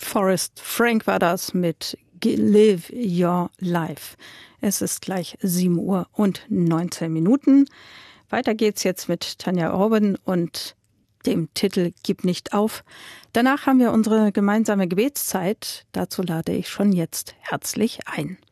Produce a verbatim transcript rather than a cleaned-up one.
Forrest Frank war das mit Live Your Life. Es ist gleich sieben Uhr und neunzehn Minuten. Weiter geht's jetzt mit Tanja Orben und dem Titel Gib nicht auf. Danach haben wir unsere gemeinsame Gebetszeit. Dazu lade ich schon jetzt herzlich ein.